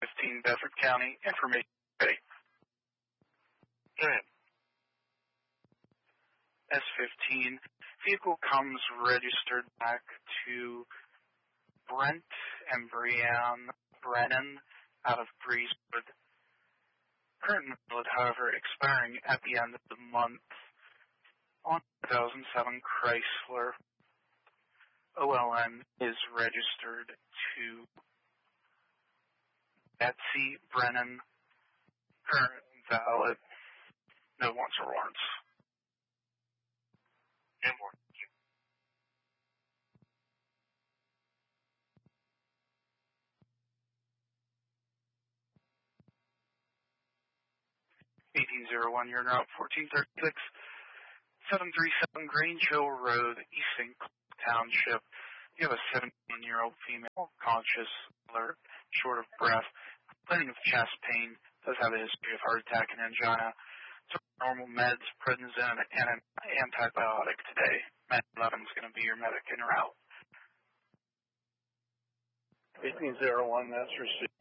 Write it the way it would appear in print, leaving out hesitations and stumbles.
15 Bedford County, information ready. Go ahead. S15, vehicle comes registered back to Brent and Brianne Brennan out of Breezewood. Current valid, however, expiring at the end of the month on 2007 Chrysler. OLN is registered to Betsy Brennan. Current valid, no wants or warrants. And more. 1801, you're route 1436, 737 Grange Hill Road, East St. Clair Township. You have a 17-year-old female, conscious, alert, short of breath, complaining of chest pain, does have a history of heart attack and angina. So normal meds, prednisone, and an antibiotic today. Med 11 is going to be your medic en route. 1801, that's received.